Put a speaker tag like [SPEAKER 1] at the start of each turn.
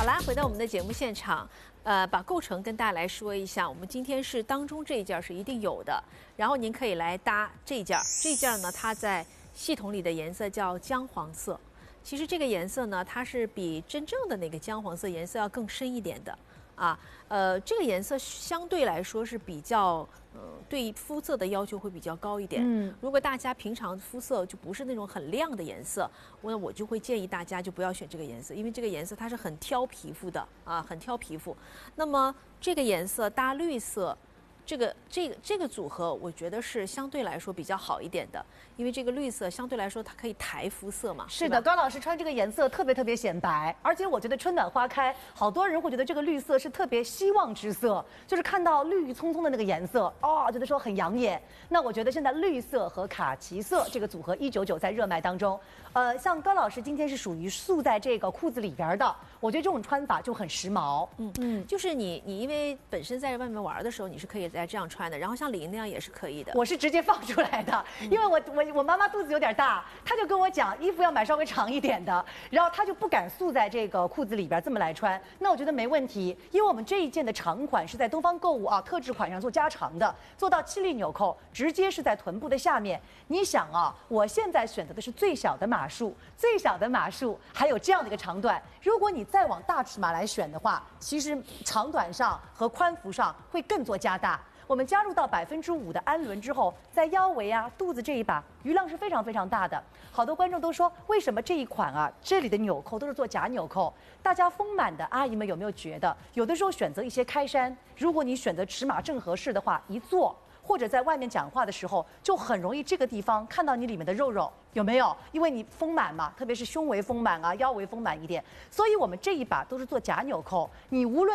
[SPEAKER 1] 啦，回到我们的节目现场，把构成跟大家来说一下。我们今天是当中这一件是一定有的，然后您可以来搭这一件。这一件呢，它在系统里的颜色叫姜黄色。其实这个颜色呢，它是比真正的那个姜黄色颜色要更深一点的啊。这个颜色相对来说是比较对肤色的要求会比较高一点。如果大家平常肤色就不是那种很亮的颜色，我就会建议大家就不要选这个颜色，因为这个颜色它是很挑皮肤的啊，很挑皮肤。那么这个颜色搭绿色。这个组合，我觉得是相对来说比较好一点的，因为这个绿色相对来说它可以抬肤色嘛。
[SPEAKER 2] 是的，高老师穿这个颜色特别显白，而且我觉得春暖花开，好多人会觉得这个绿色是特别希望之色，就是看到绿葱葱的那个颜色，觉得说很养眼。那我觉得现在绿色和卡其色这个组合199在热卖当中。像高老师今天是属于束在这个裤子里边的，我觉得这种穿法就很时髦。
[SPEAKER 1] 就是你因为本身在外面玩的时候，你是可以这样穿的，然后像李莹那样也是可以的。
[SPEAKER 2] 我是直接放出来的，因为我妈妈肚子有点大，她就跟我讲衣服要买稍微长一点的，然后她就不敢束在这个裤子里边这么来穿。那我觉得没问题，因为我们这一件的长款是在东方购物特制款上做加长的，做到7粒纽扣，直接是在臀部的下面。你想我现在选择的是最小的码数，还有这样的一个长短。如果你再往大尺码来选的话，其实长短上和宽幅上会更做加大。我们加入到5%的氨纶之后，在腰围肚子这一把余量是非常大的。好多观众都说，为什么这一款这里的纽扣都是做假纽扣？大家丰满的阿姨们有没有觉得，有的时候选择一些开衫，如果你选择尺码正合适的话，一做或者在外面讲话的时候，就很容易这个地方看到你里面的肉肉，有没有？因为你丰满嘛，特别是胸围丰满腰围丰满一点，所以我们这一把都是做假纽扣，你无论